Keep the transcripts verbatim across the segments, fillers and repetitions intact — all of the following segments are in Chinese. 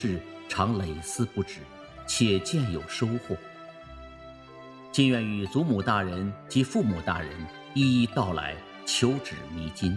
常累思不止，且渐有收获。今愿与祖母大人及父母大人一一道来，求指迷津。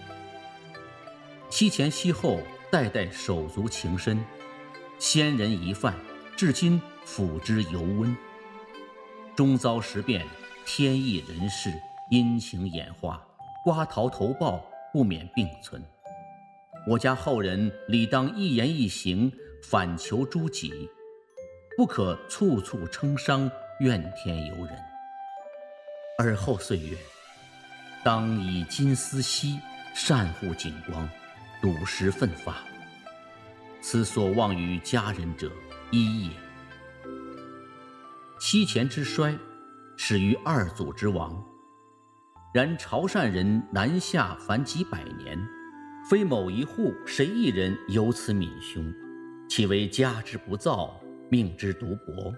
西前西后，代代手足情深，先人遗范，至今抚之犹温。终遭时变，天意人事，阴晴演化，瓜桃投报，不免并存。我家后人理当一言一行，反求诸己，不可处处称伤，怨天尤人。而后岁月，当以金丝兮，善护景光，笃实奋发。此所望于家人者，一也。西前之衰，始于二祖之亡。然潮汕人南下凡几百年，非某一户谁一人有此敏凶，岂为家之不造，命之独薄？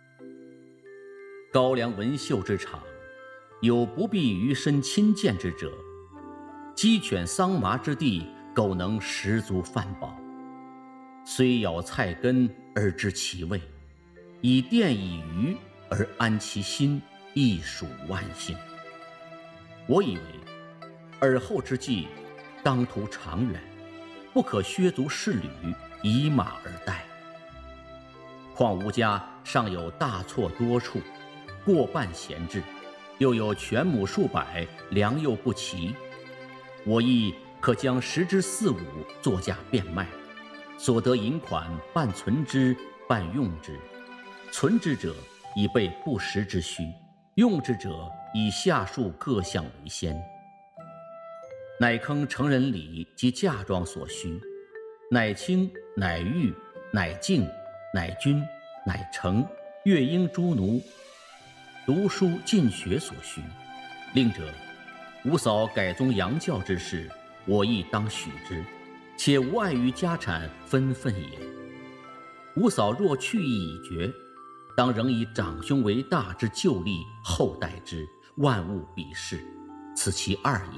高粱文秀之场，有不避于身亲见之者，鸡犬桑麻之地，苟能十足饭饱。虽咬菜根而知其味，以电以鱼而安其心，亦属万幸。我以为尔后之计，当图长远，不可削足适履，以马而待。况吾家尚有大错多处，过半闲置，又有全亩数百，良莠不齐。我亦可将十之四五作价变卖，所得银款半存之，半用之。存之者以备不时之需，用之者以下述各项为先。乃坑成人礼及嫁妆所需，乃清、乃玉、乃净、乃君、乃成、乐英诸奴读书进学所需。另者，吾嫂改宗洋教之事，我亦当许之，且无碍于家产分份也。吾嫂若去意已决，当仍以长兄为大之旧例后代之，万物比视，此其二也。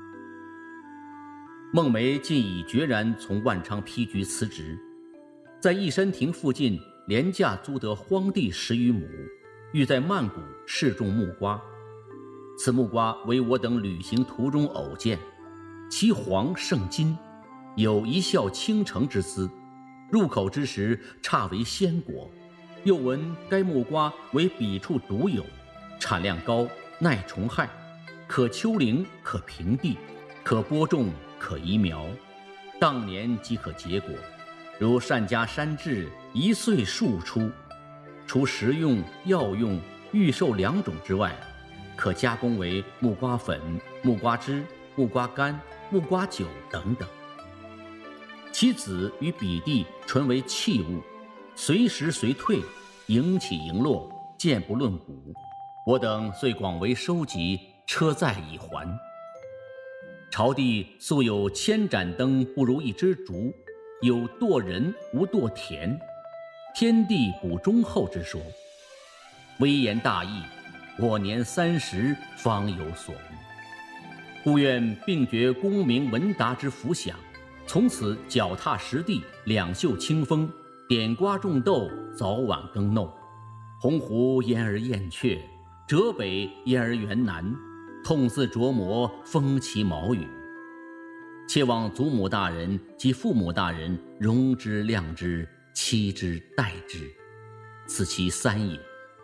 孟梅近已决然从万昌批局辞职，在义山亭附近廉价租得荒地十余亩，欲在曼谷试种木瓜。此木瓜为我等旅行途中偶见，其黄胜金，有一笑倾城之姿，入口之时差为鲜果。又闻该木瓜为彼处独有，产量高，耐虫害，可丘陵，可平地，可播种，可移苗，当年即可结果。如善加山治，一岁数出。除食用、药用、御售两种之外，可加工为木瓜粉、木瓜汁、木瓜干、木瓜酒等等。其籽与彼地纯为器物，随时随退，迎起迎落，见不论骨。我等遂广为收集，车载以还。朝地素有千盏灯不如一支烛，有堕人无堕田，天地补忠厚之说。微言大义，我年三十方有所悟。故愿并觉功名闻达之福享，从此脚踏实地，两袖清风，点瓜种豆，早晚耕耨。鸿鹄焉而燕雀，折北焉而圆南，痛自琢磨，风其毛羽。切望祖母大人及父母大人容之谅之，期之待之，此其三也。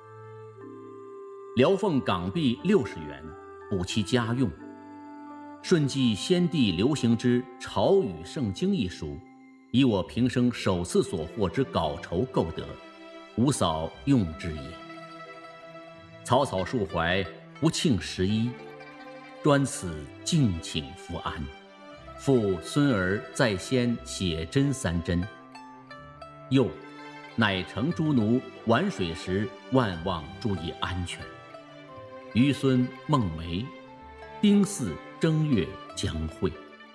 辽奉港币六十元，补其家用。顺记先帝流行之《朝语圣经》一书，以我平生首次所获之稿酬购得，吾嫂用之也。草草述怀，不庆十一，专此敬请福安。父孙儿在先写真三针。又乃成诸奴玩水时，万望注意安全。余孙孟梅，丁巳正月将会。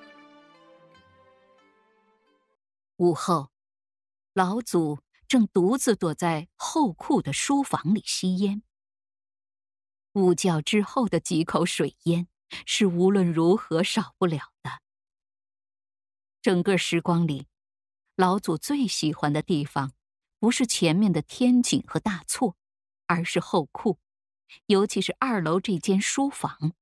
午后，老祖正独自躲在后库的书房里吸烟。午觉之后的几口水烟，是无论如何少不了的。整个时光里， 老祖最喜欢的地方，不是前面的天井和大错，而是后库，尤其是二楼这间书房。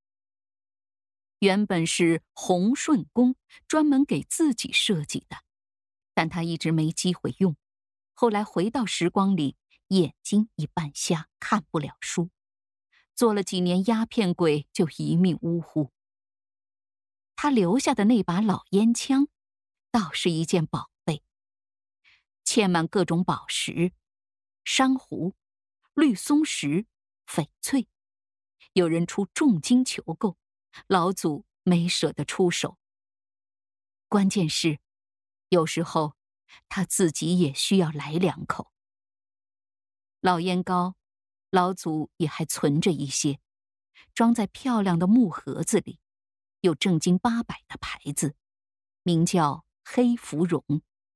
原本是洪顺公专门给自己设计的，但他一直没机会用。后来回到时光里，眼睛一半瞎，看不了书，做了几年鸦片鬼，就一命呜呼。他留下的那把老烟枪，倒是一件宝贝，嵌满各种宝石、珊瑚、绿松石、翡翠。有人出重金求购，老祖没舍得出手。关键是，有时候他自己也需要来两口。老烟膏，老祖也还存着一些，装在漂亮的木盒子里，有正经八百的牌子，名叫黑芙蓉。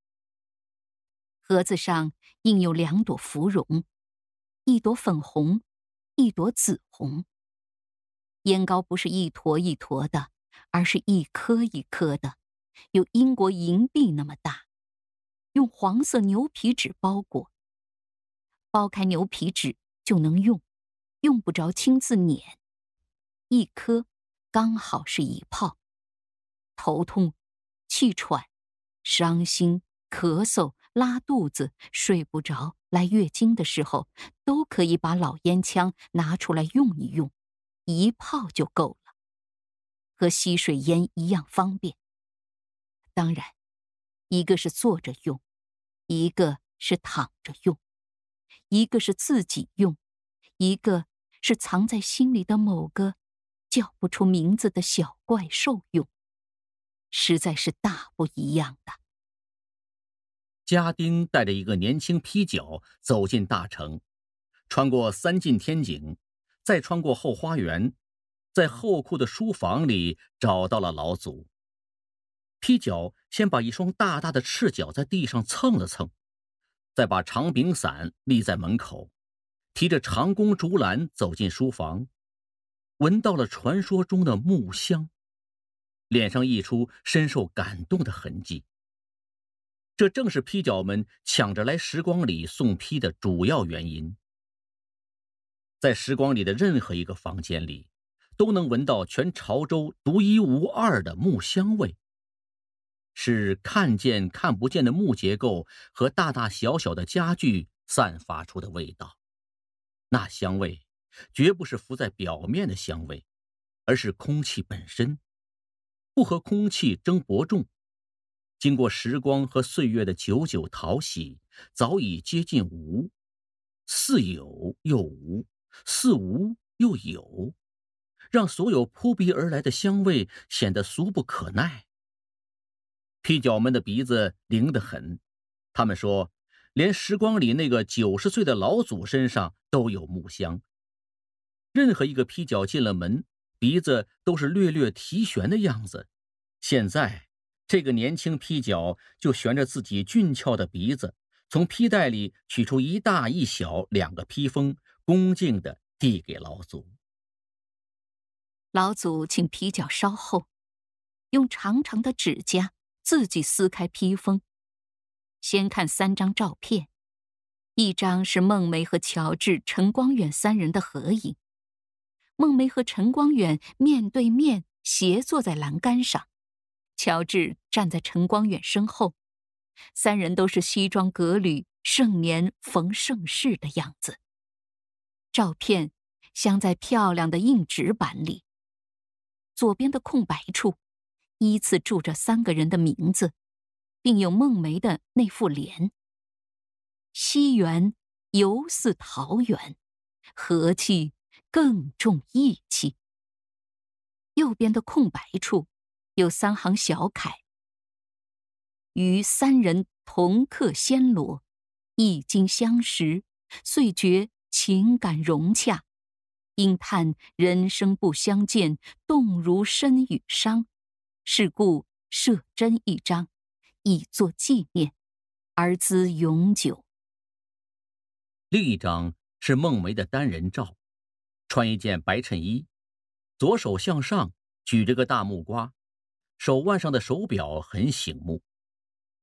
盒子上印有两朵芙蓉，一朵粉红，一朵紫红。烟膏不是一坨一坨的，而是一颗一颗的，有英国银币那么大，用黄色牛皮纸包裹。剥开牛皮纸就能用，用不着亲自碾。一颗刚好是一泡。头痛、气喘、伤心、咳嗽、拉肚子、睡不着、来月经的时候，都可以把老烟枪拿出来用一用，一泡就够了，和吸水烟一样方便。当然，一个是坐着用，一个是躺着用，一个是自己用，一个是藏在心里的某个叫不出名字的小怪兽用，实在是大不一样的。 家丁带着一个年轻批脚走进大城，穿过三进天井，再穿过后花园，在后库的书房里找到了老祖。批脚先把一双大大的赤脚在地上蹭了蹭，再把长柄伞立在门口，提着长弓竹篮走进书房，闻到了传说中的木香，脸上溢出深受感动的痕迹。这正是批脚们抢着来时光里送批的主要原因。在时光里的任何一个房间里，都能闻到全潮州独一无二的木香味，是看见看不见的木结构和大大小小的家具散发出的味道。那香味绝不是浮在表面的香味，而是空气本身，不和空气争伯仲，经过时光和岁月的久久淘洗，早已接近无，似有又无，似无又有，让所有扑鼻而来的香味显得俗不可耐。批脚们的鼻子灵得很，他们说，连时光里那个九十岁的老祖身上都有木香。任何一个批脚进了门，鼻子都是略略提悬的样子。现在这个年轻批脚就悬着自己俊俏的鼻子，从批袋里取出一大一小两个批封，恭敬地递给老祖。 老祖请批脚稍后，用长长的指甲自己撕开批封，先看三张照片，一张是孟梅和乔治、陈光远三人的合影。孟梅和陈光远面对面斜坐在栏杆上，乔治站在陈光远身后，三人都是西装革履、盛年逢盛世的样子。照片镶在漂亮的硬纸板里，左边的空白处依次住着三个人的名字，并有孟梅的那副联：西园犹似桃源，和气更重义气。右边的空白处有三行小楷：与三人同刻暹罗，一经相识，遂觉情感融洽，因叹人生不相见，动如身与伤，是故设真一张，以作纪念，而兹永久。 另一张是孟梅的单人照，穿一件白衬衣，左手向上举着个大木瓜，手腕上的手表很醒目。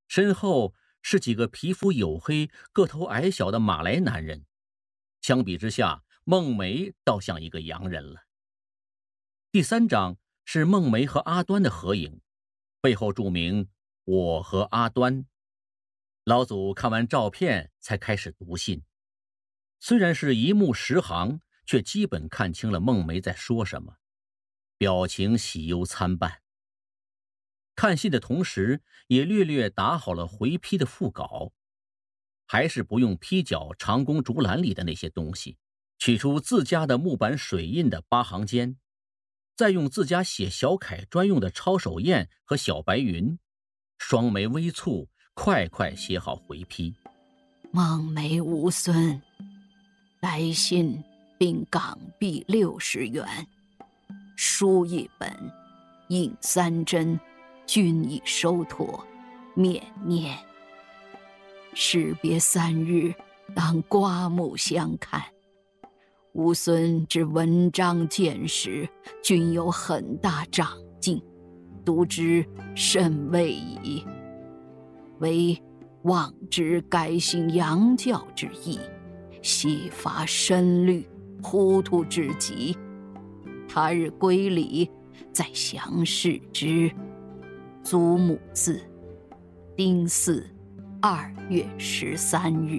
身后是几个皮肤黝黑、个头矮小的马来男人。相比之下，孟梅倒像一个洋人了。第三张是孟梅和阿端的合影，背后注明“我和阿端”。老祖看完照片才开始读信，虽然是一目十行，却基本看清了孟梅在说什么，表情喜忧参半。看信的同时，也略略打好了回批的副稿，还是不用批角长工竹篮里的那些东西，取出自家的木板水印的八行笺，再用自家写小楷专用的抄手砚和小白云，双眉微蹙，快快写好回批。 孟梅无孙，来信并港币六十元，书一本，印三针，均已收妥，缅念。士别三日，当刮目相看。吾孙之文章见识，均有很大长进，读之甚慰矣。唯望之改行洋教之意，细乏深虑，糊涂至极。他日归里，再详视之。祖母字，丁巳，二月十三日。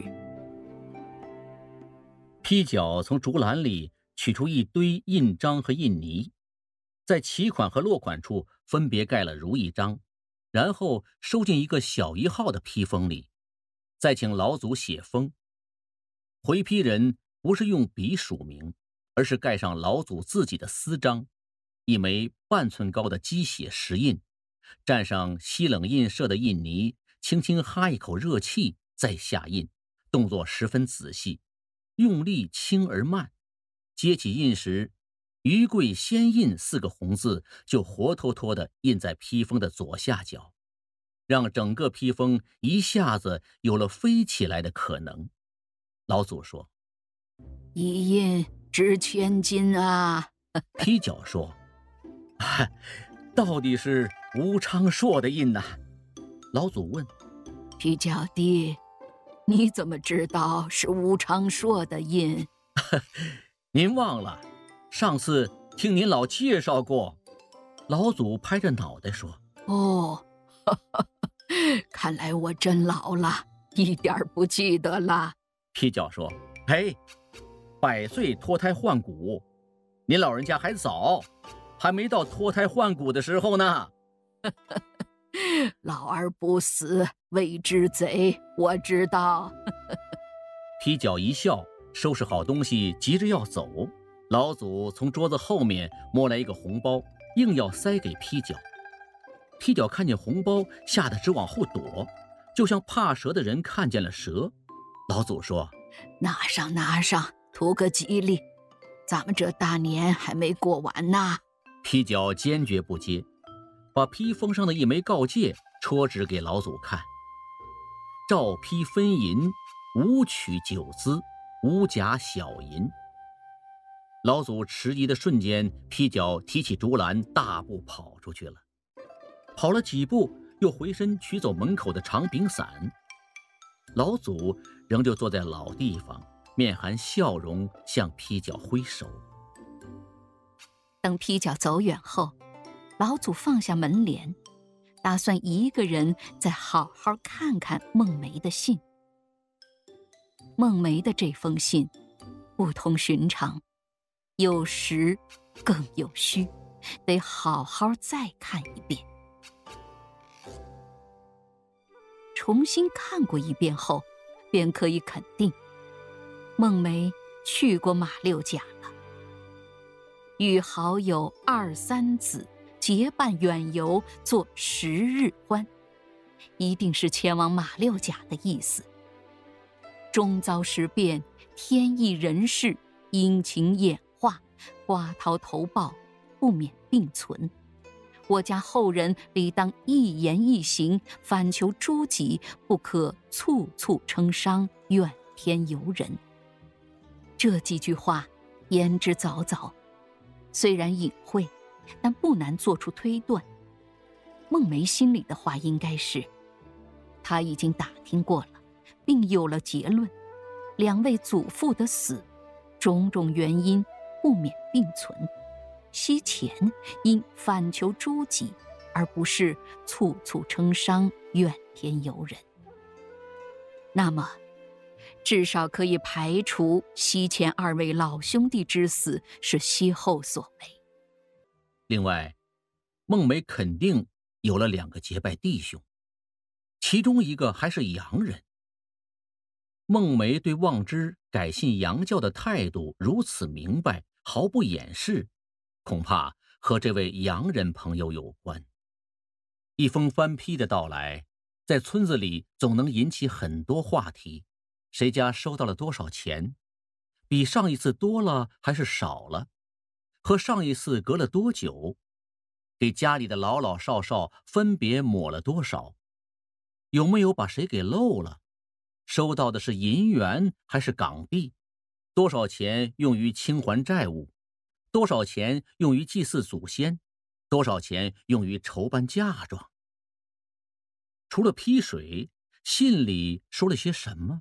批角从竹篮里取出一堆印章和印泥，在起款和落款处分别盖了如意章，然后收进一个小一号的批封里，再请老祖写封。回批人不是用笔署名，而是盖上老祖自己的私章，一枚半寸高的鸡血石印，蘸上吸冷印社的印泥，轻轻哈一口热气，再下印，动作十分仔细，用力轻而慢。接起印时，余贵先印四个红字就活脱脱地印在批封的左下角，让整个批封一下子有了飞起来的可能。老祖说： 一印值千金啊。 批角说：到底是吴昌硕的印呐、啊？老祖问： 批角弟，你怎么知道是吴昌硕的印？ 您忘了上次听您老介绍过。老祖拍着脑袋说： 哦，呵呵，看来我真老了，一点不记得了。 批角说：嘿，百岁脱胎换骨，您老人家还早，还没到脱胎换骨的时候呢。 老而不死，谓之贼，我知道。 批角一笑，收拾好东西，急着要走。老祖从桌子后面摸来一个红包，硬要塞给批角。批角看见红包，吓得直往后躲，就像怕蛇的人看见了蛇。老祖说： 拿上拿上，图个吉利，咱们这大年还没过完呢。 批角坚决不接，把批封上的一枚告诫戳指给老祖看：照批分银，无取酒资，无假小银。老祖迟疑的瞬间，批角提起竹篮，大步跑出去了。跑了几步，又回身取走门口的长柄伞。老祖仍旧坐在老地方，面含笑容，向批角挥手。 等批角走远后，老祖放下门帘，打算一个人再好好看看孟梅的信。孟梅的这封信不同寻常，有实更有虚，得好好再看一遍。重新看过一遍后，便可以肯定，孟梅去过马六甲了。与好友二三子结伴远游，做十日欢，一定是前往马六甲的意思。终遭时变，天意人事，阴晴演化，瓜涛投报，不免并存。我家后人理当一言一行，反求诸己，不可簇簇称商，怨天尤人。这几句话言之凿凿，虽然隐晦，但不难做出推断。孟梅心里的话应该是： 他已经打听过了，并有了结论：两位祖父的死，种种原因不免并存。西钱因反求诸己，而不是簇簇成伤，怨天尤人。那么至少可以排除西钱二位老兄弟之死是先后所为。 另外，孟梅肯定有了两个结拜弟兄，其中一个还是洋人。孟梅对望之改信洋教的态度如此明白，毫不掩饰，恐怕和这位洋人朋友有关。一封番批的到来，在村子里总能引起很多话题。谁家收到了多少钱？比上一次多了还是少了？和上一次隔了多久？给家里的老老少少分别抹了多少？有没有把谁给漏了？收到的是银元还是港币？多少钱用于清还债务？多少钱用于祭祀祖先？多少钱用于筹办嫁妆？除了批水，信里说了些什么？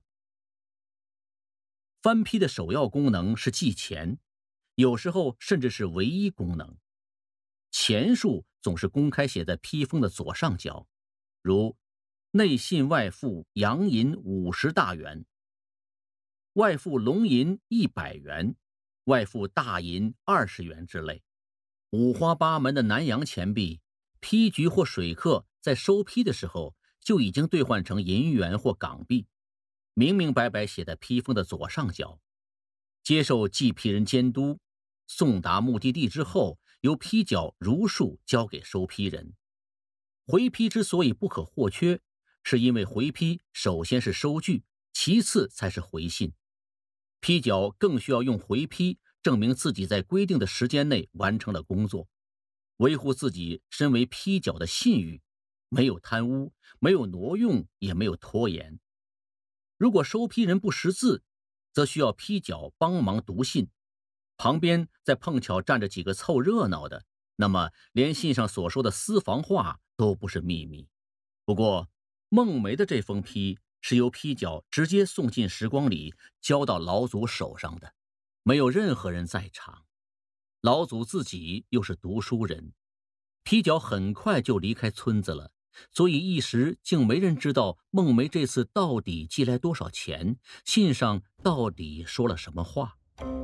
番批的首要功能是记钱，有时候甚至是唯一功能。钱数总是公开写在批封的左上角，如内信外付洋银五十大元，外付龙银一百元，外付大银二十元之类。五花八门的南洋钱币，批局或水客在收批的时候就已经兑换成银元或港币，明明白白写在批封的左上角，接受记批人监督，送达目的地之后，由批缴如数交给收批人。回批之所以不可或缺，是因为回批首先是收据，其次才是回信。批缴更需要用回批证明自己在规定的时间内完成了工作，维护自己身为批缴的信誉，没有贪污，没有挪用，也没有拖延。如果收批人不识字，则需要批缴帮忙读信，旁边再碰巧站着几个凑热闹的，那么连信上所说的私房话都不是秘密。不过孟梅的这封批是由批缴直接送进时光里，交到老祖手上的，没有任何人在场。老祖自己又是读书人，批缴很快就离开村子了，所以一时竟没人知道孟梅这次到底寄来多少钱，信上到底说了什么话。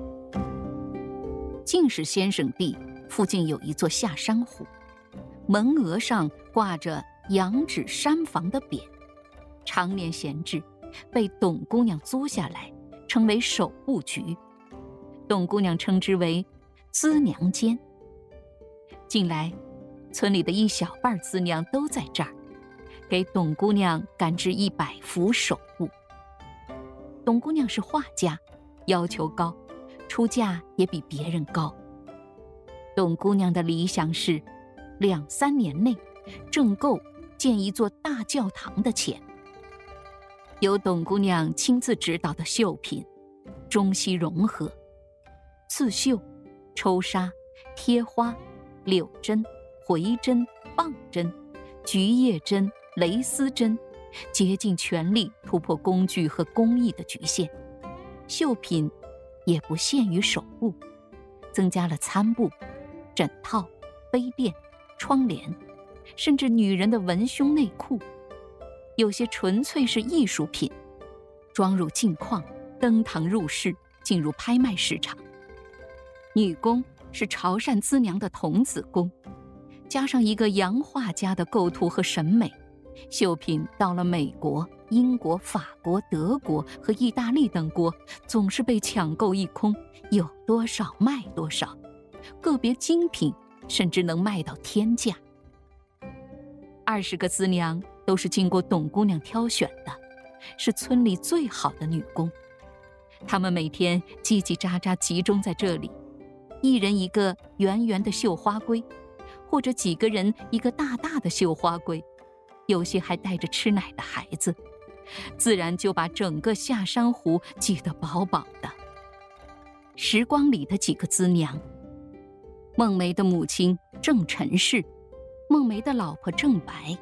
进士先生地附近有一座下山湖，门额上挂着羊脂山房的匾，常年闲置，被董姑娘租下来，称为守部局。董姑娘称之为资娘间。近来村里的一小半资娘都在这儿，给董姑娘赶制一百幅手物。董姑娘是画家，要求高，出价也比别人高。董姑娘的理想是两三年内挣够建一座大教堂的钱。由董姑娘亲自指导的绣品，中西融合，刺绣、抽纱、贴花、柳针、回针、棒针、菊叶针、蕾丝针，竭尽全力突破工具和工艺的局限。绣品也不限于手物，增加了餐布、枕套、杯垫、窗帘，甚至女人的文胸内裤。有些纯粹是艺术品，装入镜框，登堂入室，进入拍卖市场。女工是潮汕资娘的童子功，加上一个洋画家的构图和审美，绣品到了美国、英国、法国、德国和意大利等国，总是被抢购一空，有多少卖多少，个别精品甚至能卖到天价。二十个资娘都是经过董姑娘挑选的，是村里最好的女工。她们每天叽叽喳喳集中在这里，一人一个圆圆的绣花龟，或者几个人一个大大的绣花龟，有些还带着吃奶的孩子，自然就把整个下山湖挤得饱饱的。时光里的几个资娘，孟梅的母亲郑陈氏，孟梅的老婆郑白，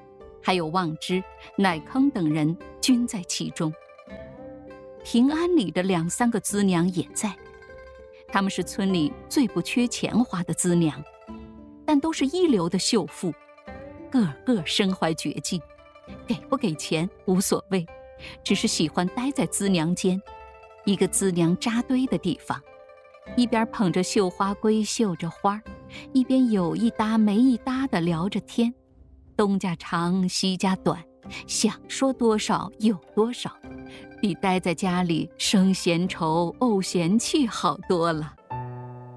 还有望之、乃坑等人均在其中。平安里的两三个资娘也在，她们是村里最不缺钱花的资娘，但都是一流的秀妇，个个身怀绝技，给不给钱无所谓，只是喜欢待在资娘间，一个资娘扎堆的地方，一边捧着绣花龟绣着花，一边有一搭没一搭地聊着天，东家长西家短，想说多少有多少，比待在家里生闲愁怄闲气好多了。